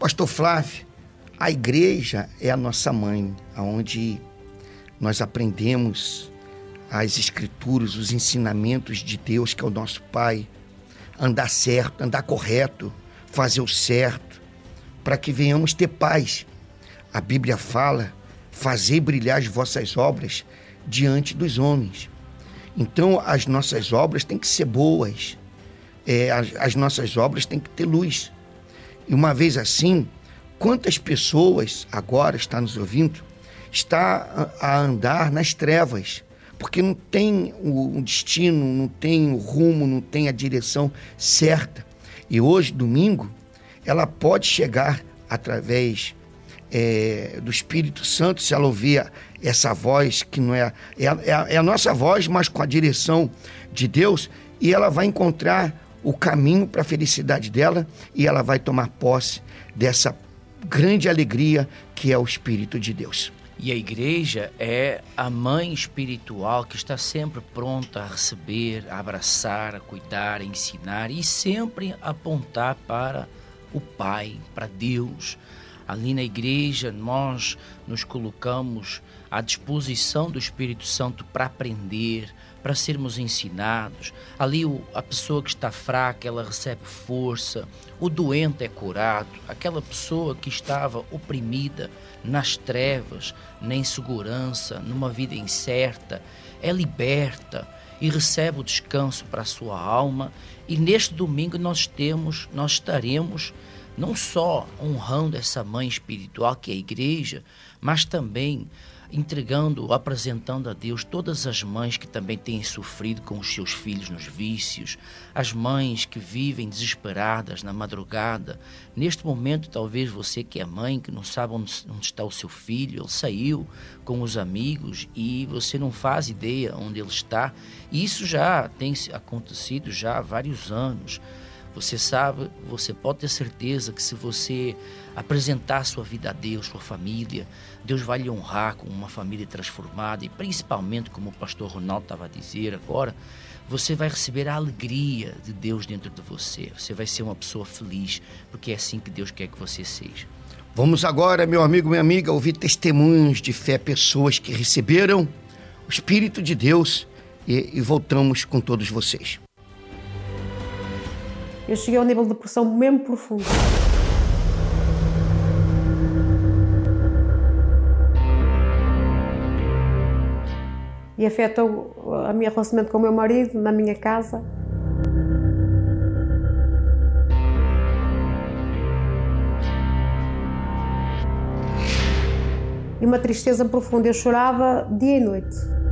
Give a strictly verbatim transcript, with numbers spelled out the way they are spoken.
Pastor Flávio, a igreja é a nossa mãe, onde nós aprendemos as escrituras, os ensinamentos de Deus, que é o nosso Pai, andar certo, andar correto, fazer o certo, para que venhamos ter paz. A Bíblia fala, fazer brilhar as vossas obras diante dos homens. Então, as nossas obras têm que ser boas, é, as, as nossas obras têm que ter luz. E uma vez assim, quantas pessoas agora estão nos ouvindo, está a, a andar nas trevas, porque não tem o, o destino, não tem o rumo, não tem a direção certa. E hoje, domingo, ela pode chegar através é, do Espírito Santo, se ela ouvir essa voz, que não é, é, é, a, é a nossa voz, mas com a direção de Deus, e ela vai encontrar o caminho para a felicidade dela, e ela vai tomar posse dessa grande alegria que é o Espírito de Deus. E a igreja é a mãe espiritual que está sempre pronta a receber, a abraçar, a cuidar, a ensinar e sempre apontar para o Pai, para Deus. Ali na igreja nós nos colocamos à disposição do Espírito Santo para aprender, para sermos ensinados. Ali a pessoa que está fraca, ela recebe força, o doente é curado, aquela pessoa que estava oprimida nas trevas, na insegurança, numa vida incerta, é liberta e recebe o descanso para a sua alma. E neste domingo nós temos, nós estaremos não só honrando essa mãe espiritual que é a igreja, mas também entregando, apresentando a Deus todas as mães que também têm sofrido com os seus filhos nos vícios, as mães que vivem desesperadas na madrugada. Neste momento, talvez você que é mãe, que não sabe onde, onde está o seu filho, ele saiu com os amigos e você não faz ideia onde ele está. E isso já tem acontecido já há vários anos. Você sabe, você pode ter certeza que se você apresentar a sua vida a Deus, sua família, Deus vai lhe honrar com uma família transformada e principalmente, como o pastor Ronaldo estava a dizer agora, você vai receber a alegria de Deus dentro de você. Você vai ser uma pessoa feliz, porque é assim que Deus quer que você seja. Vamos agora, meu amigo, minha amiga, ouvir testemunhos de fé, pessoas que receberam o Espírito de Deus e, e voltamos com todos vocês. Eu cheguei ao nível de depressão mesmo profundo. E afetou o meu relacionamento com o meu marido, na minha casa. E uma tristeza profunda. Eu chorava dia e noite.